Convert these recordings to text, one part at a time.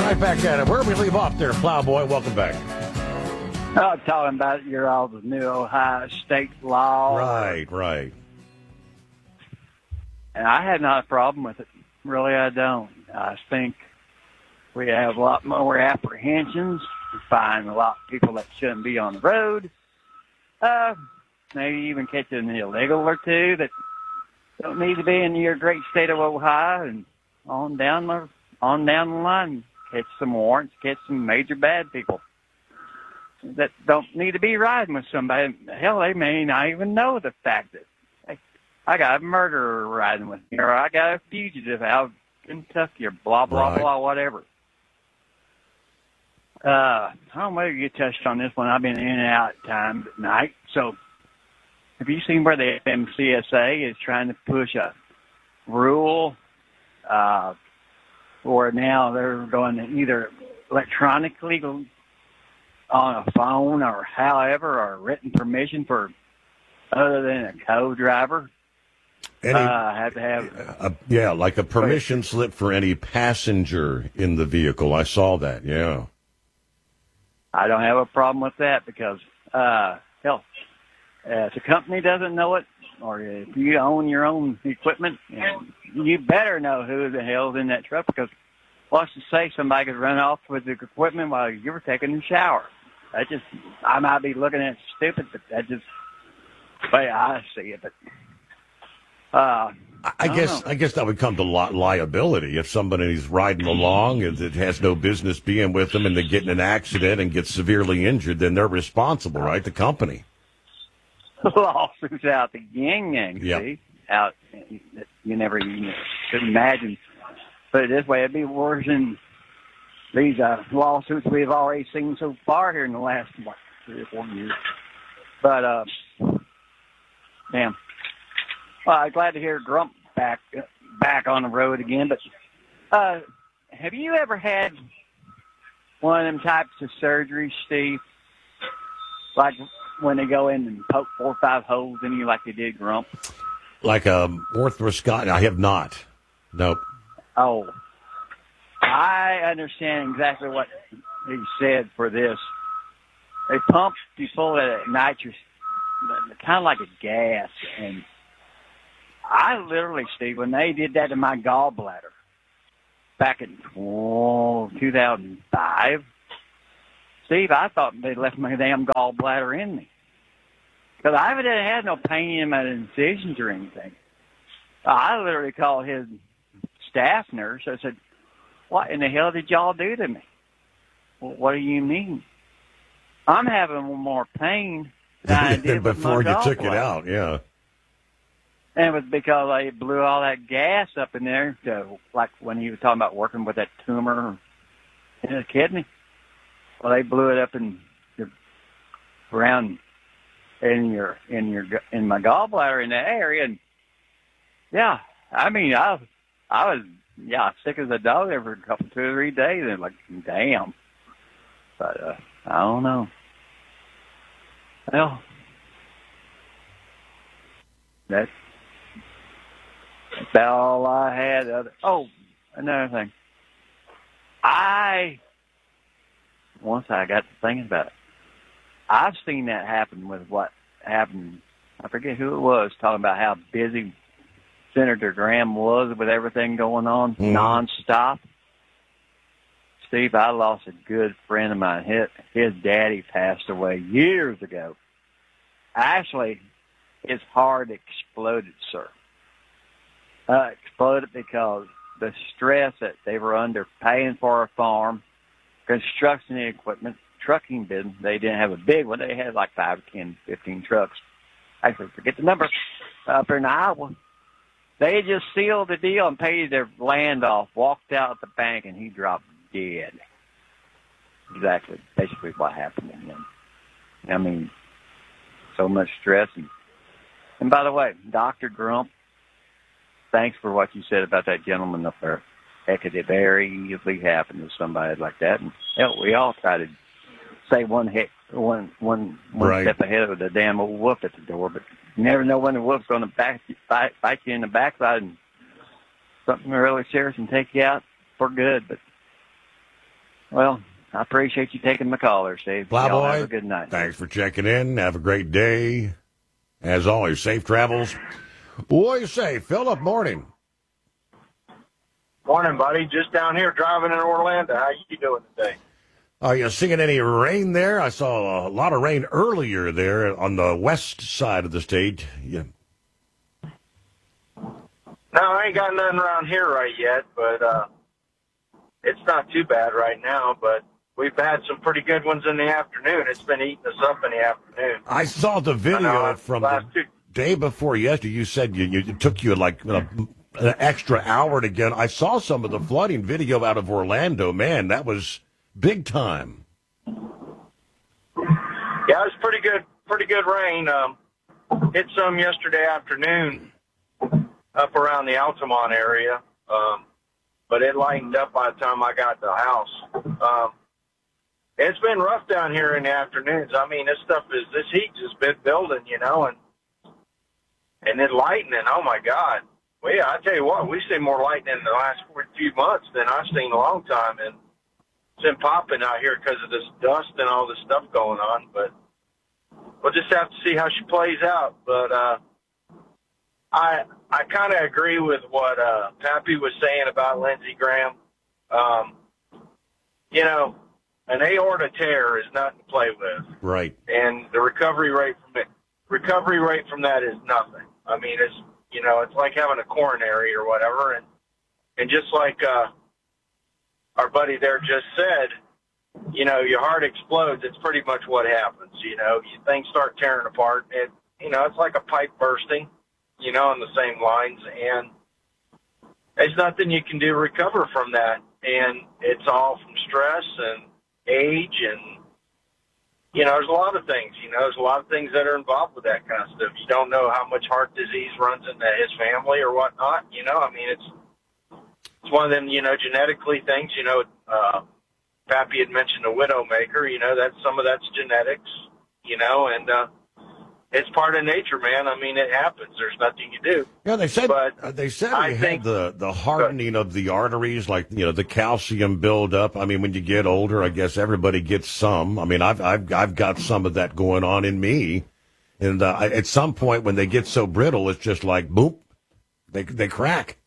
Right back at it. Where did we leave off there, Plowboy? Welcome back. Talking about your all the new Ohio State law. Right. And I had not a problem with it. Really, I don't. I think we have a lot more apprehensions. We find a lot of people that shouldn't be on the road. Maybe even catch an illegal or two that don't need to be in your great state of Ohio, and on down the line, catch some warrants, catch some major bad people that don't need to be riding with somebody. Hell, they may not even know the fact that, hey, I got a murderer riding with me, or I got a fugitive out of Kentucky, or blah, blah, blah, whatever. I don't know if you touched on this one. I've been in and out at times at night. So have you seen where the FMCSA is trying to push a rule where now they're going to either electronically on a phone or however, or written permission for other than a co-driver? Have to have like a permission slip for any passenger in the vehicle. I saw that. Yeah. I don't have a problem with that because, hell, if the company doesn't know it, or if you own your own equipment, you better know who the hell's in that truck, because let's just say somebody could run off with the equipment while you were taking a shower. I might be looking at it stupid, but that's just the way I see it. But I guess that would come to liability if somebody's riding along and it has no business being with them, and they get in an accident and get severely injured. Then they're responsible, right? The company. Lawsuits out the yang, see? Out, you never even could imagine. Put it this way, it'd be worse than these lawsuits we've already seen so far here in the last, 3 or 4 years. But, damn. Well, I'm glad to hear Grump back on the road again. But have you ever had one of them types of surgeries, Steve? Like when they go in and poke 4 or 5 holes in you like they did Grump? Like arthroscopy? I have not. Nope. Oh, I understand exactly what he said for this. They pump you full of nitrous, kind of like a gas, and I literally, Steve, when they did that to my gallbladder back in 2005, Steve, I thought they left my damn gallbladder in me. Because I haven't had no pain in my incisions or anything. I literally called his staff nurse. I said, what in the hell did y'all do to me? Well, what do you mean? I'm having more pain than I did before you took gallbladder. It out, yeah. And it was because they blew all that gas up in there, like when he was talking about working with that tumor in his kidney. Well, they blew it up around in my gallbladder in that area, and yeah, I mean, I was sick as a dog there for a couple, 2 or 3 days, and like, damn. But I don't know. Well, that's about all I had. Another thing. Once I got to thinking about it, I've seen that happen with what happened. I forget who it was, talking about how busy Senator Graham was with everything going on nonstop. Steve, I lost a good friend of mine. His daddy passed away years ago. Actually, his heart exploded, sir. Exploded because the stress that they were under paying for a farm, construction equipment, trucking business. They didn't have a big one. They had like 5, 10, 15 trucks. Actually, forget the number. Up in Iowa. They just sealed the deal and paid their land off, walked out at the bank, and he dropped dead. Exactly. Basically what happened to him. I mean, so much stress. And by the way, Dr. Grump, thanks for what you said about that gentleman up there. That could very easily happen to somebody like that. And hell, we all try to say one right. step ahead of the damn old wolf at the door, but you never know when the wolf's going to bite you in the backside and something really serious and take you out for good. But Well, I appreciate you taking my call there, Steve. Y'all have a Plowboy, good night. thanks for checking in. Have a great day. As always, safe travels. What do you say, Philip? Morning. Morning, buddy. Just down here driving in Orlando. How you doing today? Are you seeing any rain there? I saw a lot of rain earlier there on the west side of the state. Yeah. No, I ain't got nothing around here right yet, but it's not too bad right now. But we've had some pretty good ones in the afternoon. It's been eating us up in the afternoon. I saw the video from the day before yesterday. You said it took you like an extra hour to get. I saw some of the flooding video out of Orlando. Man, that was big time. Yeah, it was pretty good rain. Hit some yesterday afternoon up around the Altamont area, but it lightened up by the time I got to the house. It's been rough down here in the afternoons. I mean, this heat just been building, and then lightning. Oh my God! Well, yeah, I tell you what, we've seen more lightning in the last few months than I've seen in a long time, and it's been popping out here because of this dust and all this stuff going on. But we'll just have to see how she plays out. But I kind of agree with what Pappy was saying about Lindsey Graham. An aorta tear is nothing to play with, right? And the recovery rate from that is nothing. I mean, it's like having a coronary or whatever, and just like our buddy there just said, your heart explodes. It's pretty much what happens. Things start tearing apart. It's like a pipe bursting. On the same lines, and there's nothing you can do to recover from that. And it's all from stress and age, and there's a lot of things. There's a lot of things that are involved with that kind of stuff. You don't know how much heart disease runs into his family or whatnot. I mean, it's one of them, genetically things. Pappy had mentioned a widowmaker. Some of that's genetics. And it's part of nature, man. I mean, it happens. There's nothing you do. Yeah, they said I he think had the hardening of the arteries, like the calcium buildup. I mean, when you get older, I guess everybody gets some. I mean, I've got some of that going on in me, and at some point when they get so brittle, it's just like boop, they crack.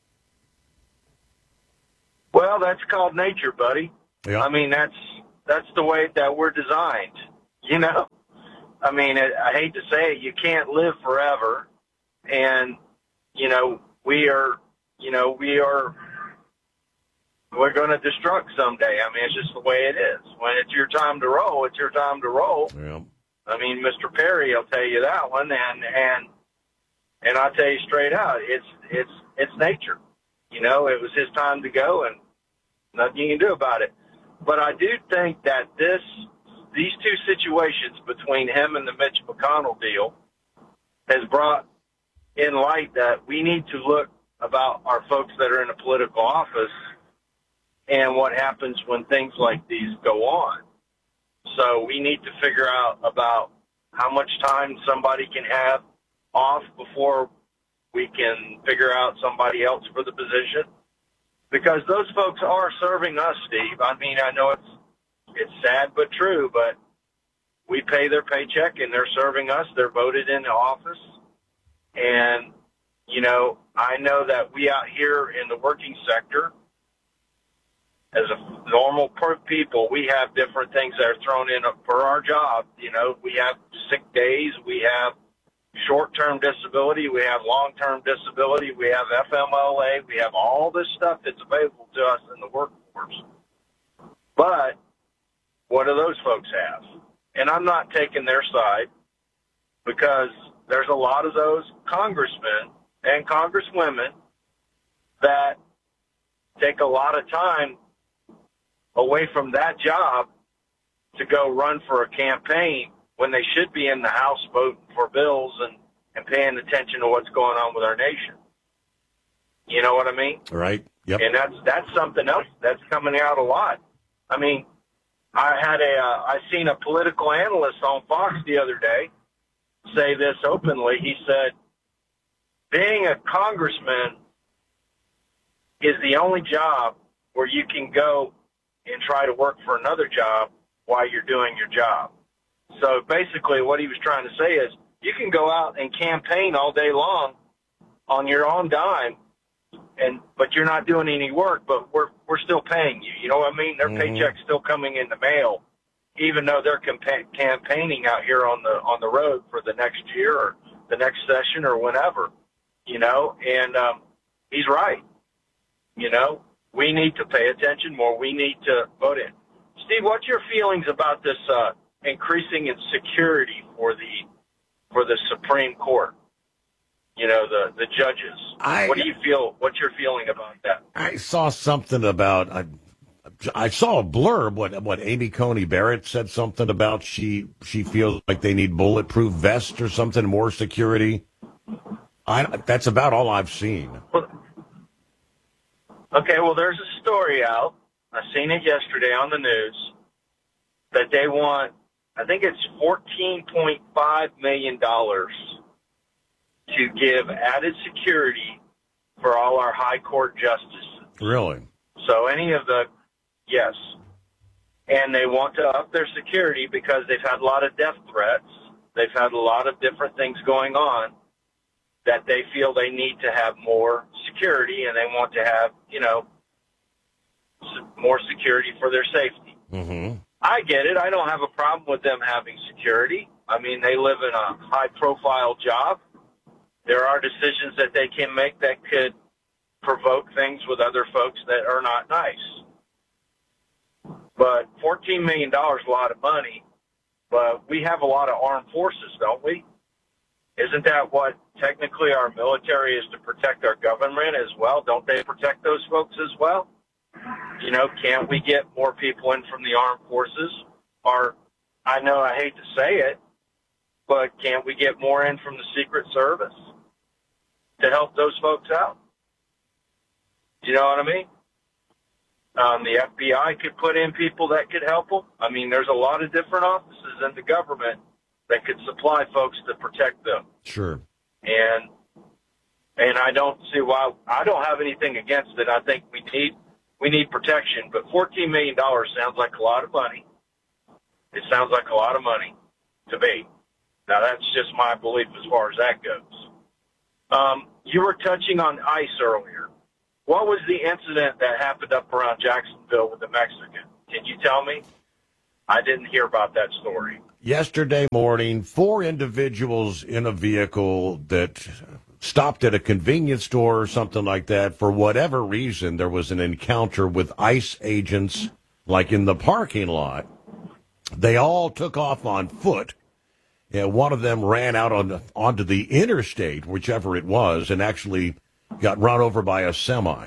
Well, that's called nature, buddy. Yeah. I mean, that's the way that we're designed. I mean, I hate to say it, you can't live forever, and we're going to destruct someday. I mean, it's just the way it is. When it's your time to roll, it's your time to roll. Yeah. I mean, Mr. Perry will tell you that one, and I'll tell you straight out, it's nature. It was his time to go, and nothing you can do about it. But I do think that these two situations between him and the Mitch McConnell deal has brought in light that we need to look about our folks that are in a political office and what happens when things like these go on. So we need to figure out about how much time somebody can have off before we can figure out somebody else for the position. Because those folks are serving us, Steve. I mean, I know it's sad but true, but we pay their paycheck and they're serving us. They're voted into office. And, I know that we out here in the working sector, as a normal people, we have different things that are thrown in for our job. We have sick days, we have short-term disability, we have long-term disability, we have FMLA, we have all this stuff that's available to us in the workforce. But what do those folks have? And I'm not taking their side, because there's a lot of those congressmen and congresswomen that take a lot of time away from that job to go run for a campaign when they should be in the House voting for bills and paying attention to what's going on with our nation. You know what I mean? Right. Yep. And that's something else that's coming out a lot. I mean, I seen a political analyst on Fox the other day say this openly. He said, being a congressman is the only job where you can go and try to work for another job while you're doing your job. So basically what he was trying to say is you can go out and campaign all day long on your own dime, but you're not doing any work, but we're still paying you. You know what I mean? Their paycheck's still coming in the mail, even though they're campaigning out here on the road for the next year or the next session or whenever, you know, and he's right. You know, we need to pay attention more. We need to vote in. Steve, what's your feelings about this increasing in security for the Supreme Court? You know, the judges. What do you feel? What's your feeling about that? I saw something about. I saw a blurb. What Amy Coney Barrett said something about. She feels like they need bulletproof vests or something, more security. That's about all I've seen. Okay, well, there's a story out. I seen it yesterday on the news that they want. I think it's $14.5 million to give added security for all our high court justices. Really? So yes. And they want to up their security because they've had a lot of death threats. They've had a lot of different things going on that they feel they need to have more security, and they want to have, you know, more security for their safety. Mm-hmm. I get it. I don't have a problem with them having security. I mean, they live in a high-profile job. There are decisions that they can make that could provoke things with other folks that are not nice. But $14 million is a lot of money, but we have a lot of armed forces, don't we? Isn't that what technically our military is to protect our government as well? Don't they protect those folks as well? You know, can't we get more people in from the armed forces? Or, I know I hate to say it, but can't we get more in from the Secret Service to help those folks out? You know what I mean? The FBI could put in people that could help them. I mean, there's a lot of different offices in the government that could supply folks to protect them. Sure. And I don't see why. I don't have anything against it. I think we need protection, but $14 million sounds like a lot of money. It sounds like a lot of money to me. Now, that's just my belief as far as that goes. You were touching on ICE earlier. What was the incident that happened up around Jacksonville with the Mexican? Can you tell me? I didn't hear about that story. Yesterday morning, 4 individuals in a vehicle that stopped at a convenience store or something like that. For whatever reason, there was an encounter with ICE agents, like in the parking lot. They all took off on foot. And one of them ran out onto the interstate, whichever it was, and actually got run over by a semi.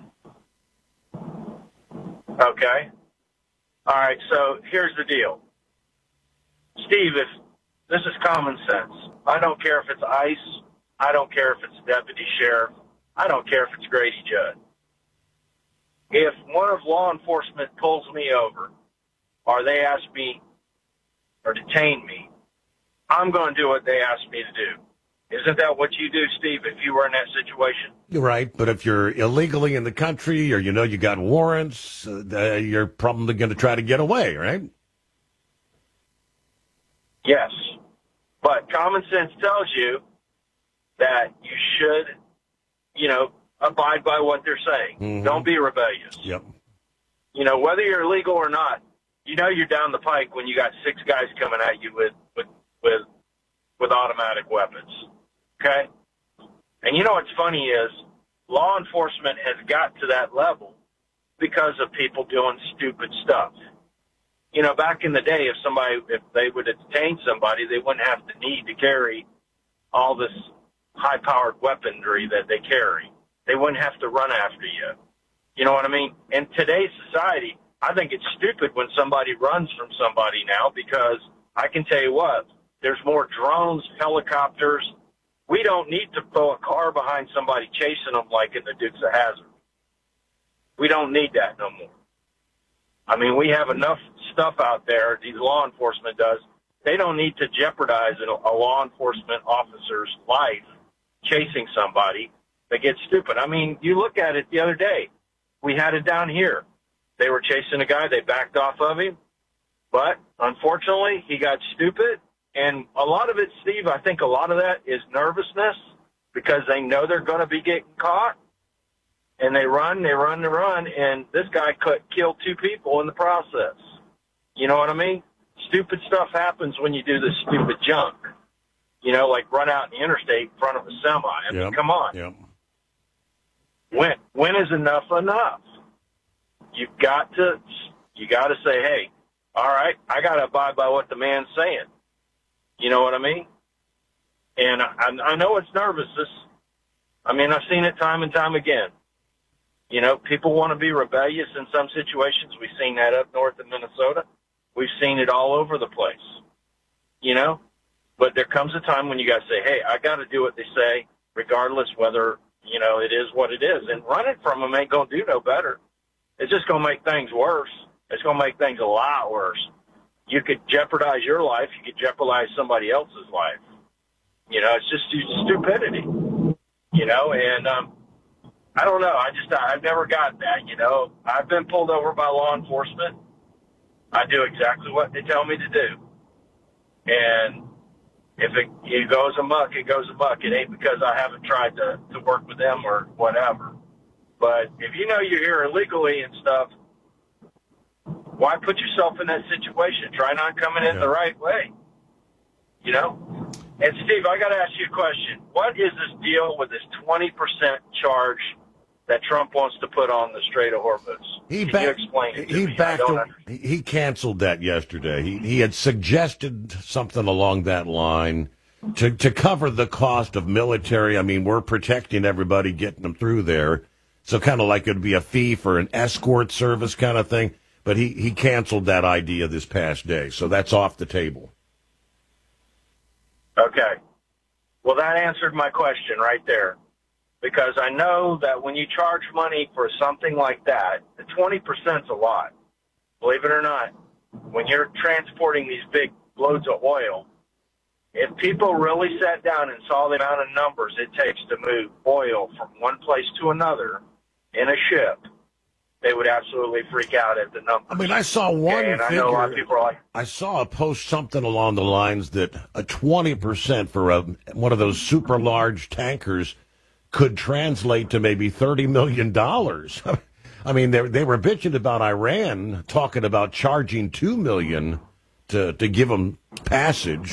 Okay. All right, so here's the deal. Steve, if this is common sense. I don't care if it's ICE. I don't care if it's deputy sheriff. I don't care if it's Grady Judd. If one of law enforcement pulls me over or they ask me or detain me, I'm going to do what they ask me to do. Isn't that what you do, Steve, if you were in that situation? You're right, but if you're illegally in the country or you know you got warrants, you're probably going to try to get away, right? Yes, but common sense tells you that you should, you know, abide by what they're saying. Mm-hmm. Don't be rebellious. Yep. You know, whether you're legal or not, you know you're down the pike when you got 6 guys coming at you with automatic weapons. Okay? And you know what's funny is law enforcement has got to that level because of people doing stupid stuff. You know, back in the day, if they would detain somebody, they wouldn't have the need to carry all this high-powered weaponry that they carry. They wouldn't have to run after you. You know what I mean? In today's society, I think it's stupid when somebody runs from somebody now because I can tell you what, there's more drones, helicopters. We don't need to throw a car behind somebody chasing them like in the Dukes of Hazzard. We don't need that no more. I mean, we have enough stuff out there, these law enforcement does. They don't need to jeopardize a law enforcement officer's life chasing somebody that gets stupid. I mean, you look at it the other day. We had it down here. They were chasing a guy. They backed off of him. But unfortunately, he got stupid. And a lot of it, Steve, I think a lot of that is nervousness because they know they're going to be getting caught. And they run. And this guy killed 2 people in the process. You know what I mean? Stupid stuff happens when you do this stupid junk. You know, like run out in the interstate in front of a semi. I mean, come on. Yep. When is enough enough? You got to say, hey, all right, I got to abide by what the man's saying. You know what I mean? And I know it's nervousness. I mean, I've seen it time and time again. You know, people want to be rebellious in some situations. We've seen that up north in Minnesota. We've seen it all over the place. You know? But there comes a time when you got to say, hey, I got to do what they say, regardless whether, you know, it is what it is. And running from them ain't going to do no better. It's just going to make things worse. It's going to make things a lot worse. You could jeopardize your life. You could jeopardize somebody else's life. You know, it's just stupidity, you know, and I don't know. I've never got that, you know. I've been pulled over by law enforcement. I do exactly what they tell me to do. And if it goes amok, it goes amok. It ain't because I haven't tried to work with them or whatever. But if you know you're here illegally and stuff, why put yourself in that situation? Try not coming in the right way, you know? And, Steve, I got to ask you a question. What is this deal with this 20% charge that Trump wants to put on the Strait of Hormuz? Can you explain it to me? He canceled that yesterday. He had suggested something along that line to cover the cost of military. I mean, we're protecting everybody, getting them through there. So kind of like it would be a fee for an escort service kind of thing. But he canceled that idea this past day. So that's off the table. Okay. Well, that answered my question right there. Because I know that when you charge money for something like that, the 20%'s a lot. Believe it or not, when you're transporting these big loads of oil, if people really sat down and saw the amount of numbers it takes to move oil from one place to another in a ship, they would absolutely freak out at the numbers. I mean, I saw one and figure. I know a lot of people are like, I saw a post something along the lines that a 20% for one of those super large tankers could translate to maybe $30 million. I mean, they were bitching about Iran, talking about charging $2 million to give them passage.